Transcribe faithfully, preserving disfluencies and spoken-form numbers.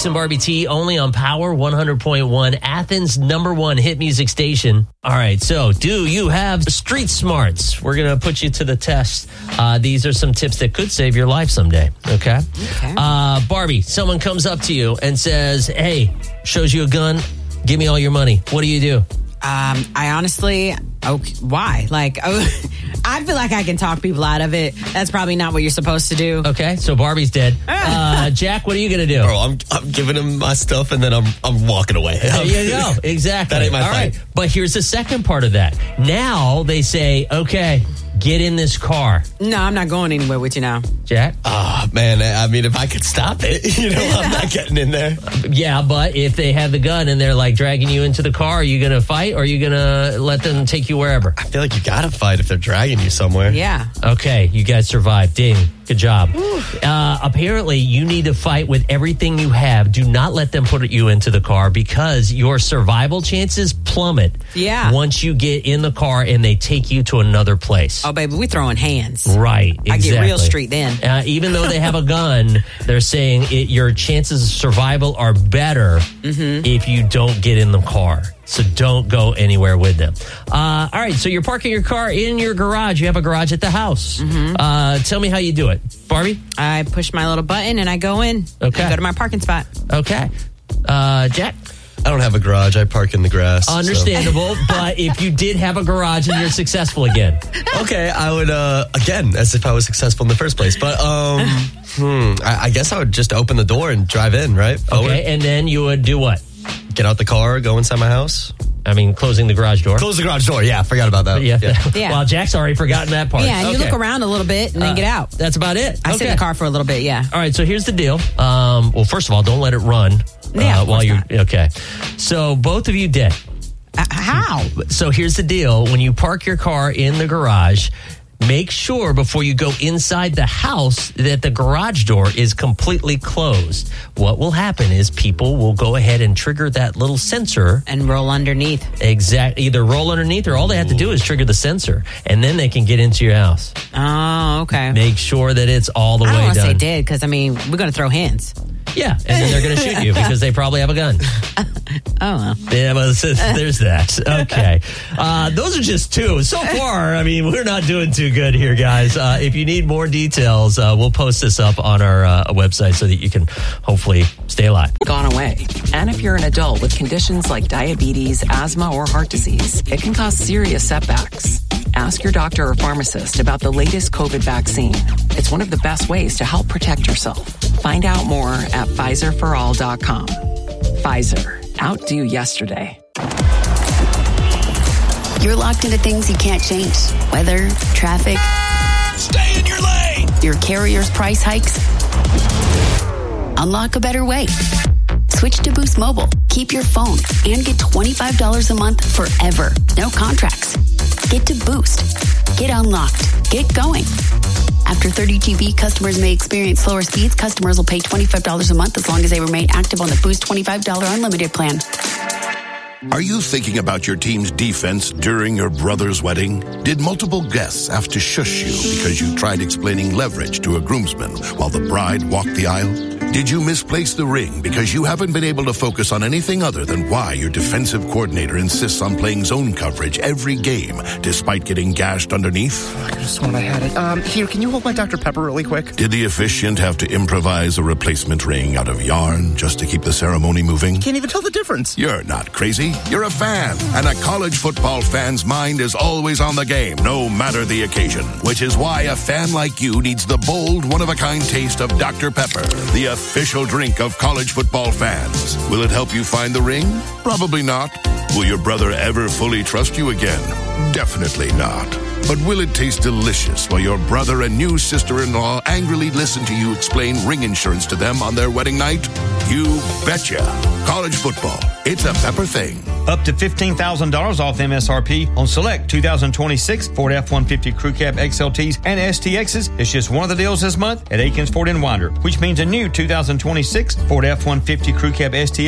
and Barbie T, only on Power one hundred point one, Athens' number one hit music station. All right, so do you have street smarts? We're going to put you to the test. Uh, these are some tips that could save your life someday, okay? Okay. Uh, Barbie, someone comes up to you and says, hey, shows you a gun, give me all your money. What do you do? Um, I honestly, okay, why? Like, oh, I feel like I can talk people out of it. That's probably not what you're supposed to do. Okay, so Barbie's dead. Uh, Jack, what are you going to do? Bro, I'm I'm giving him my stuff and then I'm I'm walking away. There you go. Exactly. That ain't my All fight. right. But here's the second part of that. Now they say, okay, get in this car. No, I'm not going anywhere with you now. Jack? Oh, man, I mean, if I could stop it, you know, I'm not getting in there. Yeah, but if they have the gun and they're like dragging you into the car, are you going to fight or are you going to let them take you wherever? I feel like you got to fight if they're dragging you somewhere. Yeah. Okay, you guys survived. Ding. Good job. Uh, apparently, you need to fight with everything you have. Do not let them put you into the car because your survival chances plummet. Yeah. Once you get in the car and they take you to another place. Oh, baby, we throwing hands. Right. I Exactly. get real street then. Uh, even though they have a gun, they're saying it, your chances of survival are better Mm-hmm. if you don't get in the car. So don't go anywhere with them. Uh, all right, so you're parking your car in your garage. You have a garage at the house. Mm-hmm. Uh, tell me how you do it. Barbie? I push my little button and I go in. Okay. I go to my parking spot. Okay. Uh, Jack? I don't have a garage. I park in the grass. so- Understandable, but if you did have a garage and you're successful again. Okay, I would, uh, again, as if I was successful in the first place. But, um, hmm, I, I guess I would just open the door and drive in, right? Forward. Okay, and then you would do what? Get out the car, go inside my house. I mean, closing the garage door. Close the garage door. Yeah, forgot about that. Yeah. Yeah. Well, Jack's already forgotten that part. Yeah, and you Okay. look around a little bit and then Uh, get out. That's about it. I sit in Okay. the car for a little bit, yeah. All right, so here's the deal. Um, well, first of all, don't let it run. Yeah, uh, of while course you're not. okay. So both of you dead. Uh, how? So here's the deal. When you park your car in the garage, make sure before you go inside the house that the garage door is completely closed. What will happen is people will go ahead and trigger that little sensor. And roll underneath. Exact, either roll underneath or all they have to do is trigger the sensor, and then they can get into your house. Oh, okay. Make sure that it's all the I don't way want to done. say dead because, I mean, we're going to throw hands. Yeah, and then they're going to shoot you because they probably have a gun. Oh, well. Yeah, well, there's that. Okay. Uh, those are just two. So far, I mean, we're not doing too good here, guys. Uh, if you need more details, uh, we'll post this up on our uh, website so that you can hopefully stay alive. Gone away. And if you're an adult with conditions like diabetes, asthma, or heart disease, it can cause serious setbacks. Ask your doctor or pharmacist about the latest COVID vaccine. It's one of the best ways to help protect yourself. Find out more at Pfizer for all dot com. Pfizer. Outdo yesterday. You're locked into things you can't change. Weather, traffic. Stay in your lane! Your carrier's price hikes. Unlock a better way. Switch to Boost Mobile. Keep your phone and get twenty-five dollars a month forever. No contracts. Get to Boost. Get unlocked. Get going. After thirty G B, customers may experience slower speeds. Customers will pay twenty-five dollars a month as long as they remain active on the Boost twenty-five dollars unlimited plan. Are you thinking about your team's defense during your brother's wedding? Did multiple guests have to shush you because you tried explaining leverage to a groomsman while the bride walked the aisle? Did you misplace the ring because you haven't been able to focus on anything other than why your defensive coordinator insists on playing zone coverage every game despite getting gashed underneath? I could have sworn I had it. Um, here, can you hold my Doctor Pepper really quick? Did the officiant have to improvise a replacement ring out of yarn just to keep the ceremony moving? Can't even tell the difference. You're not crazy. You're a fan. And a college football fan's mind is always on the game, no matter the occasion. Which is why a fan like you needs the bold, one-of-a-kind taste of Doctor Pepper, the official drink of college football fans. Will it help you find the ring? Probably not. Will your brother ever fully trust you again? Definitely not. But will it taste delicious while your brother and new sister-in-law angrily listen to you explain ring insurance to them on their wedding night? You betcha. College football. It's a Pepper thing. Up to fifteen thousand dollars off M S R P on select two thousand twenty-six Ford F one fifty Crew Cab X L Ts and S T Xs. It's just one of the deals this month at Aikens Ford in Winder, which means a new two thousand twenty-six Ford F one fifty Crew Cab S T